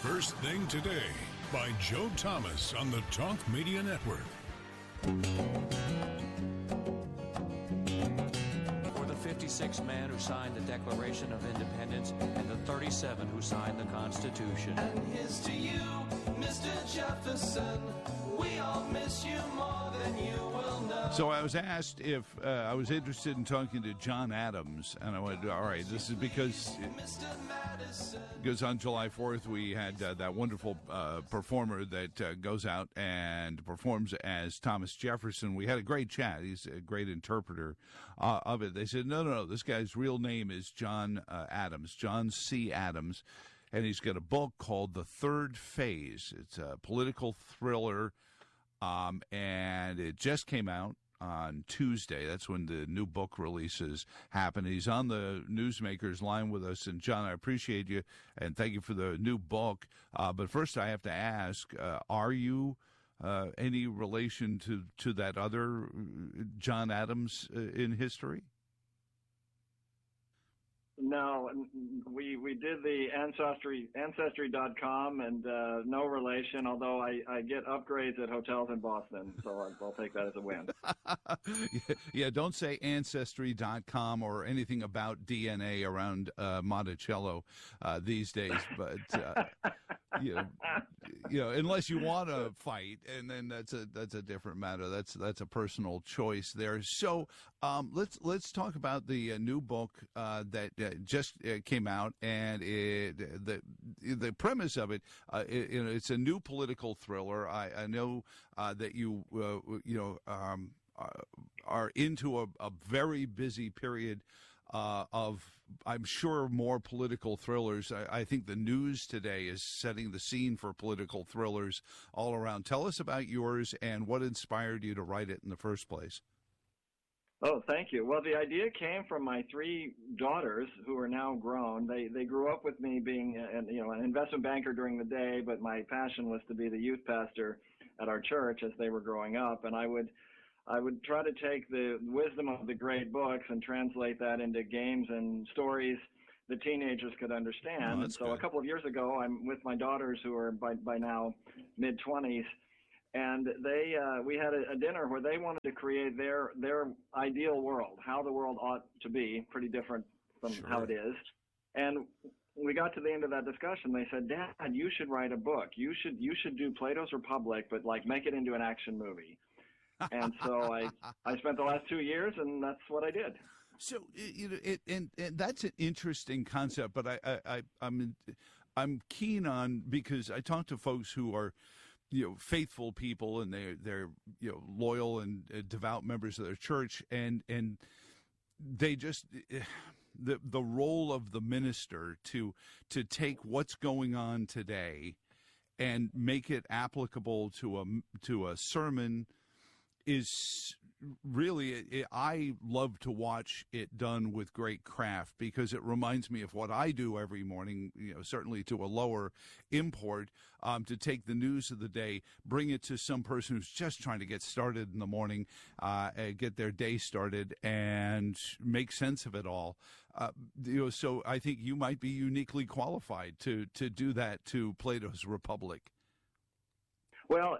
First Thing Today by Joe Thomas on the Talk Media Network. For the 56 men who signed the Declaration of Independence and the 37 who signed the Constitution. And here's to you, Mr. Jefferson. We all miss you more than you will know. So I was asked if I was interested in talking to John Adams, and I went, all right, this is because on July 4th we had that wonderful performer that goes out and performs as Thomas Jefferson. We had a great chat. He's a great interpreter of it. They said, no, this guy's real name is John Adams, John C. Adams, and he's got a book called The Third Phase. It's a political thriller, and it just came out on Tuesday. That's when the new book releases happen. He's on the Newsmakers line with us. And John, I appreciate you and thank you for the new book. But first I have to ask, are you any relation to that other John Adams in history? No, we did the Ancestry.com and no relation, although I get upgrades at hotels in Boston, so I'll take that as a win. Yeah, don't say Ancestry.com or anything about DNA around Monticello these days, but you know, unless you want to fight, and then that's a different matter. That's a personal choice there. So let's talk about the new book that just came out, and the premise of it, it's a new political thriller. I know that you are into a very busy period of, I'm sure, more political thrillers. I think the news today is setting the scene for political thrillers all around. Tell us about yours and what inspired you to write it in the first place. Oh, thank you. Well, the idea came from my three daughters who are now grown. They grew up with me being an investment banker during the day, but my passion was to be the youth pastor at our church as they were growing up, and I would try to take the wisdom of the great books and translate that into games and stories the teenagers could understand. And so good. A couple of years ago, I'm with my daughters who are by now mid-20s, and we had a dinner where they wanted to create their ideal world, how the world ought to be, pretty different from how it is. And we got to the end of that discussion. They said, "Dad, you should write a book. You should do Plato's Republic, but like make it into an action movie." And so I spent the last 2 years, and that's what I did. So and that's an interesting concept, but I'm keen on, because I talk to folks who are faithful people, and they're loyal and devout members of their church, and they just the role of the minister to take what's going on today and make it applicable to a sermon is really, I love to watch it done with great craft, because it reminds me of what I do every morning, certainly to a lower import, to take the news of the day, bring it to some person who's just trying to get started in the morning, get their day started, and make sense of it all. So I think you might be uniquely qualified to do that to Plato's Republic. Well,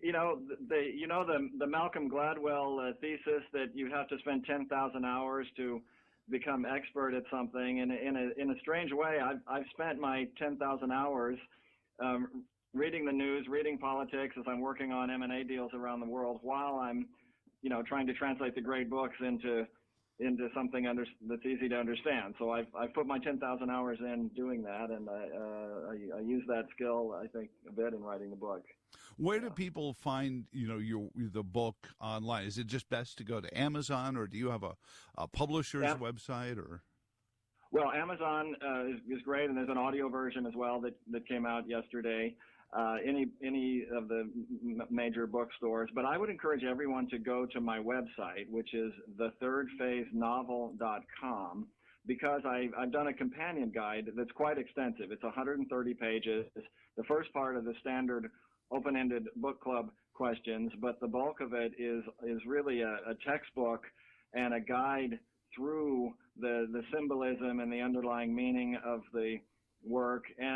the Malcolm Gladwell thesis that you have to spend 10,000 hours to become expert at something, and in a strange way, I've spent my 10,000 hours reading the news, reading politics as I'm working on M&A deals around the world, while I'm, trying to translate the great books into something that's easy to understand. So I've put my 10,000 hours in doing that, and I use that skill, I think, a bit in writing the book. Where do people find the book online? Is it just best to go to Amazon, or do you have a publisher's website? Or well, Amazon is great, and there's an audio version as well that came out yesterday. Any of the major bookstores, but I would encourage everyone to go to my website, which is thethirdphasenovel.com, because I've done a companion guide that's quite extensive. It's 130 pages. The first part of the standard open-ended book club questions, but the bulk of it is really a textbook and a guide through the symbolism and the underlying meaning of the work, and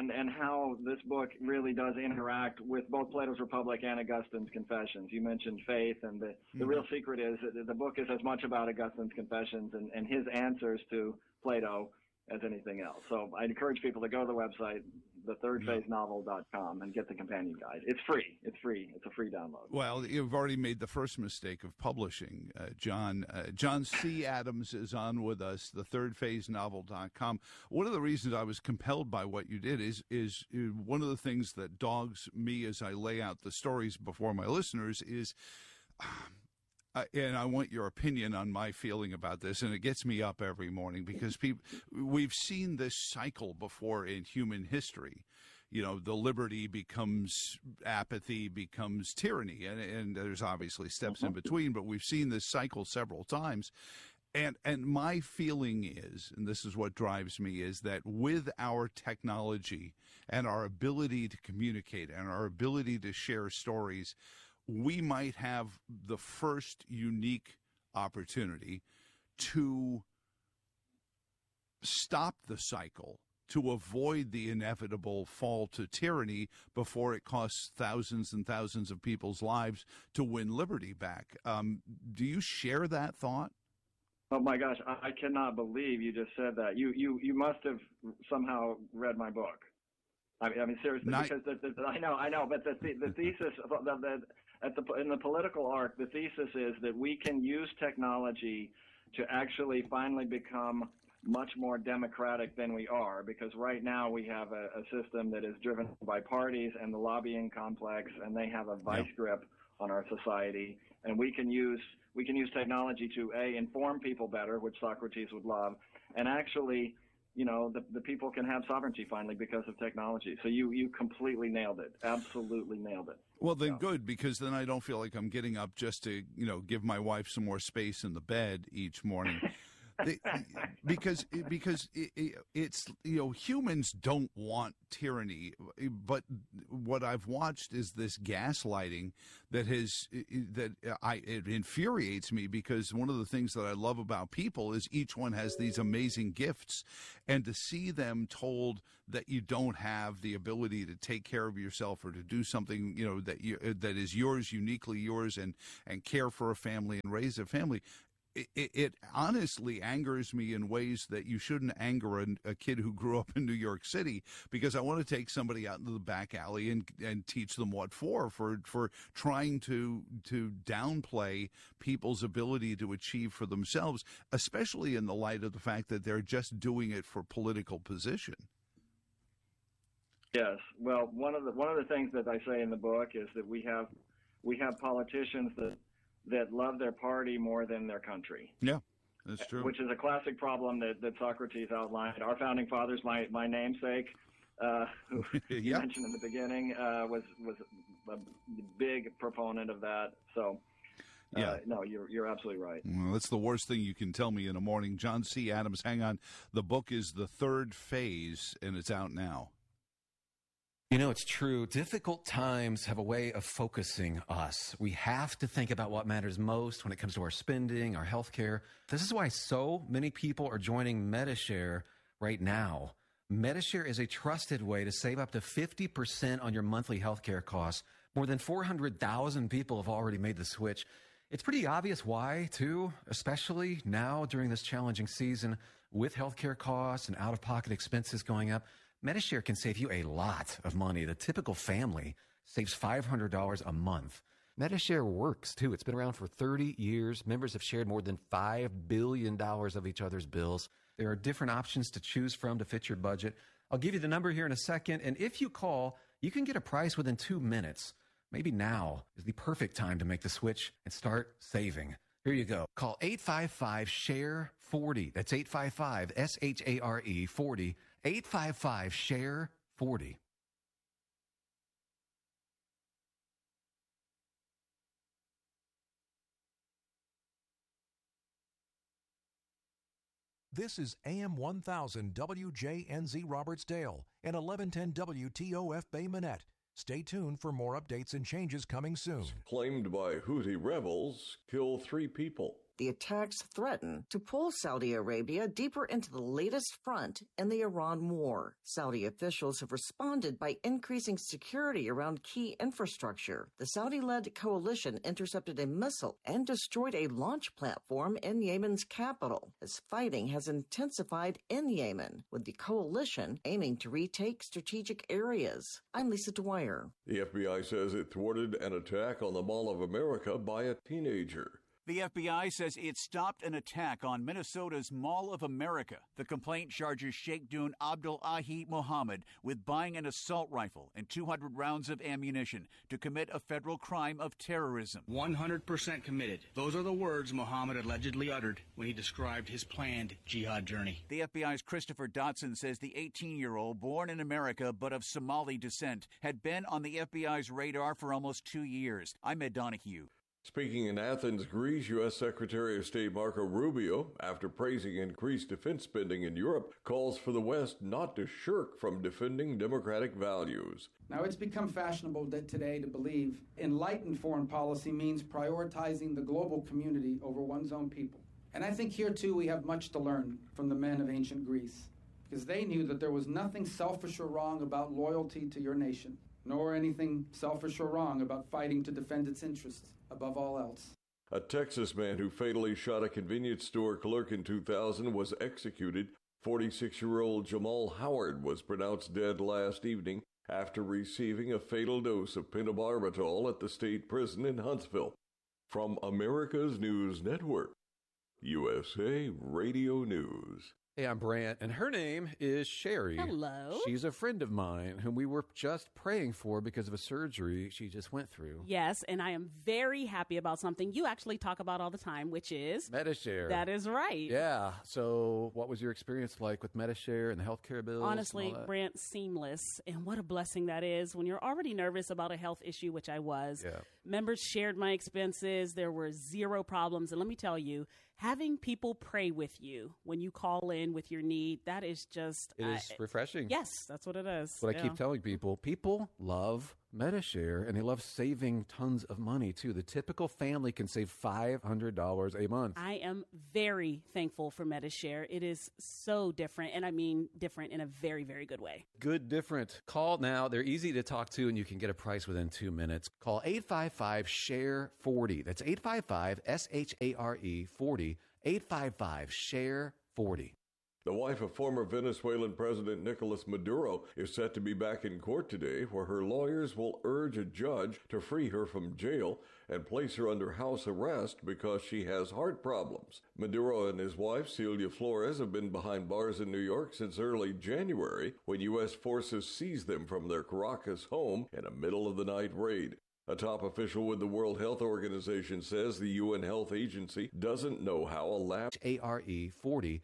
and how this book really does interact with both Plato's Republic and Augustine's Confessions. You mentioned faith, and the real secret is that the book is as much about Augustine's Confessions and his answers to Plato as anything else. So I encourage people to go to the website, thethirdphasenovel.com, and get the companion guide. It's free. It's free. It's a free download. Well, you've already made the first mistake of publishing, John. John C. Adams is on with us, thethirdphasenovel.com. One of the reasons I was compelled by what you did is one of the things that dogs me as I lay out the stories before my listeners is... and I want your opinion on my feeling about this, and it gets me up every morning because we've seen this cycle before in human history. You know, the liberty becomes apathy, becomes tyranny, and there's obviously steps in between, but we've seen this cycle several times. And my feeling is, and this is what drives me, is that with our technology and our ability to communicate and our ability to share stories, we might have the first unique opportunity to stop the cycle, to avoid the inevitable fall to tyranny before it costs thousands and thousands of people's lives to win liberty back. Do you share that thought? Oh my gosh, I cannot believe you just said that. You must have somehow read my book. I mean seriously, because I know, but the thesis in the political arc, the thesis is that we can use technology to actually finally become much more democratic than we are, because right now we have a system that is driven by parties and the lobbying complex, and they have a vice grip on our society. And we can use technology to inform people better, which Socrates would love, and actually, you know, the people can have sovereignty finally because of technology. So you completely nailed it. Absolutely nailed it. Well, then good, because then I don't feel like I'm getting up just to, you know, give my wife some more space in the bed each morning. Because it's, you know, humans don't want tyranny, but what I've watched is this gaslighting it infuriates me, because one of the things that I love about people is each one has these amazing gifts, and to see them told that you don't have the ability to take care of yourself or to do something, you know, that is yours, uniquely yours, and care for a family and raise a family. It honestly angers me in ways that you shouldn't anger a kid who grew up in New York City, because I want to take somebody out into the back alley and teach them what for trying to downplay people's ability to achieve for themselves, especially in the light of the fact that they're just doing it for political position. Yes. Well, one of the things that I say in the book is that we have politicians that love their party more than their country. Yeah, that's true. Which is a classic problem that Socrates outlined. Our founding fathers, my namesake, who you mentioned in the beginning, was a big proponent of that. So, no, you're absolutely right. Well, that's the worst thing you can tell me in the morning. John C. Adams, hang on. The book is The Third Phase, and it's out now. You know, it's true. Difficult times have a way of focusing us. We have to think about what matters most when it comes to our spending, our health care. This is why so many people are joining Medi-Share right now. Medi-Share is a trusted way to save up to 50% on your monthly health care costs. More than 400,000 people have already made the switch. It's pretty obvious why, too, especially now during this challenging season with health care costs and out-of-pocket expenses going up. Medi-Share can save you a lot of money. The typical family saves $500 a month. Medi-Share works, too. It's been around for 30 years. Members have shared more than $5 billion of each other's bills. There are different options to choose from to fit your budget. I'll give you the number here in a second, and if you call, you can get a price within 2 minutes. Maybe now is the perfect time to make the switch and start saving. Here you go. Call 855-SHARE-40. That's 855-SHARE 40. 855-SHARE-40. This is AM 1000 WJNZ Robertsdale and 1110 WTOF Bay Minette. Stay tuned for more updates and changes coming soon. Claimed by Houthi rebels kill 3 people. The attacks threaten to pull Saudi Arabia deeper into the latest front in the Iran war. Saudi officials have responded by increasing security around key infrastructure. The Saudi-led coalition intercepted a missile and destroyed a launch platform in Yemen's capital, as fighting has intensified in Yemen, with the coalition aiming to retake strategic areas. I'm Lisa Dwyer. The FBI says it thwarted an attack on the Mall of America by a teenager. The FBI says it stopped an attack on Minnesota's Mall of America. The complaint charges Sheikh Dun Abdul-Ahi Mohammed with buying an assault rifle and 200 rounds of ammunition to commit a federal crime of terrorism. 100% committed. Those are the words Mohammed allegedly uttered when he described his planned jihad journey. The FBI's Christopher Dotson says the 18-year-old, born in America but of Somali descent, had been on the FBI's radar for almost 2 years. I'm Ed Donahue. Speaking in Athens, Greece, U.S. Secretary of State Marco Rubio, after praising increased defense spending in Europe, calls for the West not to shirk from defending democratic values. Now, it's become fashionable today to believe enlightened foreign policy means prioritizing the global community over one's own people. And I think here, too, we have much to learn from the men of ancient Greece, because they knew that there was nothing selfish or wrong about loyalty to your nation, nor anything selfish or wrong about fighting to defend its interests above all else. A Texas man who fatally shot a convenience store clerk in 2000 was executed. 46-year-old Jamal Howard was pronounced dead last evening after receiving a fatal dose of pentobarbital at the state prison in Huntsville. From America's News Network, USA Radio News. Hey, I'm Brant, and her name is Sherry. Hello. She's a friend of mine whom we were just praying for because of a surgery she just went through. Yes, and I am very happy about something you actually talk about all the time, which is Medi-Share. That is right. Yeah. So what was your experience like with Medi-Share and the healthcare bills? Honestly, Brant, seamless. And what a blessing that is when you're already nervous about a health issue, which I was. Yeah. Members shared my expenses. There were zero problems. And let me tell you, having people pray with you when you call in with your need, that is just... It is refreshing. Yes, that's what it is. What I keep telling people, people love Medi-Share, and they love saving tons of money, too. The typical family can save $500 a month. I am very thankful for Medi-Share. It is so different, and I mean different in a very, very good way. Good different. Call now. They're easy to talk to, and you can get a price within 2 minutes. Call 855-SHARE-40. That's 855-SHARE-40. 855-SHARE-40. The wife of former Venezuelan President Nicolas Maduro is set to be back in court today, where her lawyers will urge a judge to free her from jail and place her under house arrest because she has heart problems. Maduro and his wife, Celia Flores, have been behind bars in New York since early January, when U.S. forces seized them from their Caracas home in a middle-of-the-night raid. A top official with the World Health Organization says the UN Health Agency doesn't know how a lab... ARE40,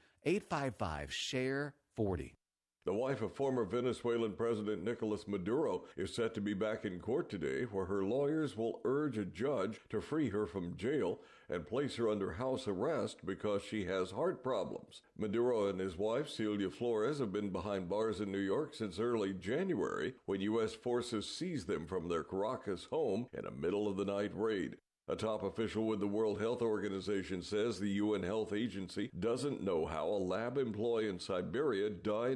855-SHARE-40. The wife of former Venezuelan President Nicolas Maduro is set to be back in court today, where her lawyers will urge a judge to free her from jail and place her under house arrest because she has heart problems. Maduro and his wife, Celia Flores, have been behind bars in New York since early January, when U.S. forces seized them from their Caracas home in a middle-of-the-night raid. A top official with the World Health Organization says the UN Health Agency doesn't know how a lab employee in Siberia died